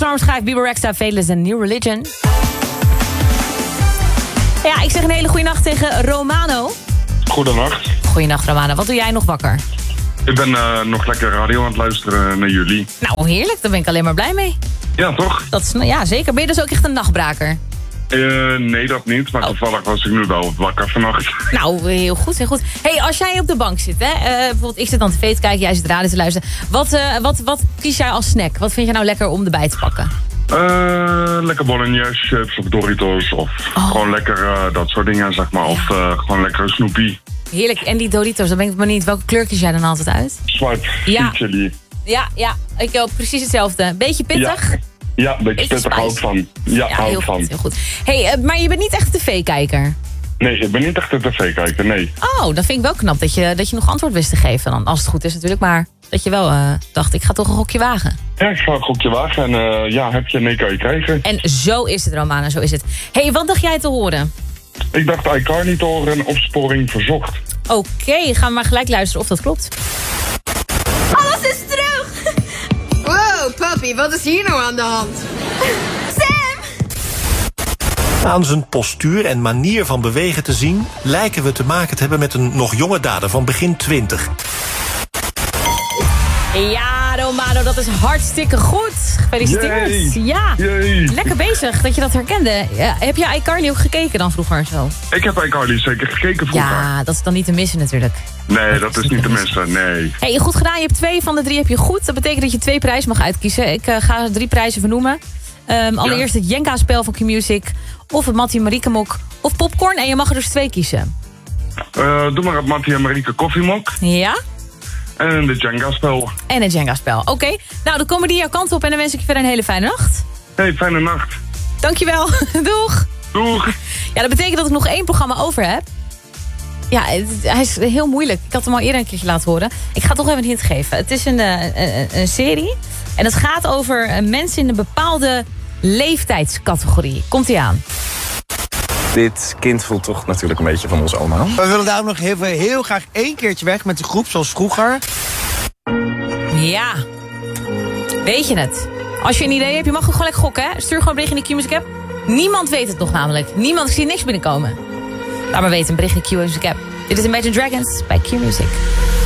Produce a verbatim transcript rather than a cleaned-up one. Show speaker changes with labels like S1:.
S1: Storm schrijft Bieber Rexha, Faithless en New Religion. Ja, ik zeg een hele goede nacht tegen Romano.
S2: Goedenacht.
S1: Goedenacht Romano, wat doe jij nog wakker?
S2: Ik ben uh, nog lekker radio aan het luisteren naar jullie.
S1: Nou, heerlijk, daar ben ik alleen maar blij mee.
S2: Ja, toch?
S1: Dat is, ja, zeker. Ben je dus ook echt een nachtbraker?
S2: Uh, nee, dat niet. Maar oh. toevallig was ik nu wel wakker vannacht.
S1: Nou, heel goed, heel goed. Hey, als jij op de bank zit, hè, uh, bijvoorbeeld ik zit aan tv te kijken, jij zit radio te luisteren. Wat, uh, wat, wat kies jij als snack? Wat vind je nou lekker om erbij te pakken?
S2: Uh, lekker bolognese, chips of Doritos. Of oh. gewoon lekker uh, dat soort dingen, zeg maar. Ja. Of uh, gewoon lekker Snoopy.
S1: Heerlijk. En die Doritos, dan ben ik benieuwd. Welke kleur kies jij dan altijd uit?
S2: Zwart,
S1: ja.
S2: chili.
S1: Ja, ja, ik ook precies hetzelfde. Beetje pittig?
S2: Ja. Ja, een beetje pittig hou ik van. Ja,
S1: ja
S2: hou
S1: heel
S2: ik van.
S1: Goed, heel goed. Hey, uh, maar je bent niet echt een tv-kijker?
S2: Nee, ik ben niet echt een tv-kijker, nee.
S1: Oh, dat vind ik wel knap dat je, dat je nog antwoord wist te geven. Dan, als het goed is natuurlijk, maar dat je wel uh, dacht, ik ga toch een gokje wagen.
S2: Ja, ik ga een gokje wagen en uh, ja, heb je, nee, kan je krijgen.
S1: En zo is het, Romana, zo is het. Hey, wat dacht jij te horen?
S2: Ik dacht iCarly te horen en Opsporing Verzocht.
S1: Oké, okay, gaan we maar gelijk luisteren of dat klopt.
S3: Alles is terug! Wow, papi, wat is hier nou aan de hand? Sam!
S4: Aan zijn postuur en manier van bewegen te zien, lijken we te maken te hebben met een nog jonge dader van begin twintig.
S1: Ja, Romano, dat is hartstikke goed. Gefeliciteerd.
S2: Yay.
S1: Ja,
S2: Yay.
S1: Lekker bezig dat je dat herkende. Ja, heb je iCarly ook gekeken dan vroeger zo?
S2: Ik heb iCarly zeker gekeken vroeger.
S1: Ja, dat is dan niet te missen natuurlijk.
S2: Nee, dat, dat is, is niet te missen, nee.
S1: Hey, goed gedaan, je hebt twee van de drie heb je goed. Dat betekent dat je twee prijzen mag uitkiezen. Ik uh, ga drie prijzen vernoemen. Um, allereerst ja. het Jenga-spel van Q-Music. Of het Mattie en Marieke mok. Of popcorn. En je mag er dus twee kiezen.
S2: Uh, doe maar het Mattie en Marieke koffiemok.
S1: Ja.
S2: En de Jenga-spel.
S1: En het Jenga-spel. Oké. Okay. Nou, dan komen die jouw kant op. En dan wens ik je verder een hele fijne nacht.
S2: Hey, fijne nacht.
S1: Dankjewel. Doeg.
S2: Doeg.
S1: Ja, dat betekent dat ik nog één programma over heb. Ja, het, hij is heel moeilijk. Ik had hem al eerder een keertje laten horen. Ik ga toch even een hint geven. Het is een, een, een, een serie. En het gaat over mensen in een bepaalde leeftijdscategorie. Komt-ie aan.
S5: Dit kind voelt toch natuurlijk een beetje van ons allemaal.
S6: We willen daarom nog heel, heel graag één keertje weg met de groep, zoals vroeger.
S1: Ja. Weet je het? Als je een idee hebt, je mag ook gewoon lekker gokken, hè? Stuur gewoon een bericht in de Q-Music app. Niemand weet het nog namelijk. Niemand, ik zie niks binnenkomen. Laat maar weten, een bericht in de Q-Music app. Dit is Imagine Dragons bij Q-Music.